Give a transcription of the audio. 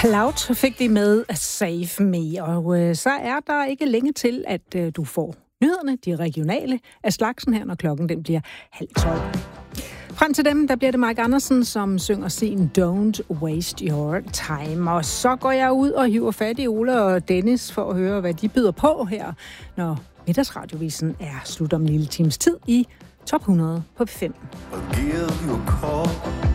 Cloud fik de med Save Me, og så er der ikke længe til, at du får nyhederne, de regionale af slagsen her, når klokken den bliver 11:30. Frem til dem, der bliver det Mike Andersen, som synger sin Don't Waste Your Time. Og så går jeg ud og hiver fat i Ole og Dennis for at høre, hvad de byder på her, når middagsradiovisen er slut om en lille times tid i Top 100 på 5. I'll give you a call.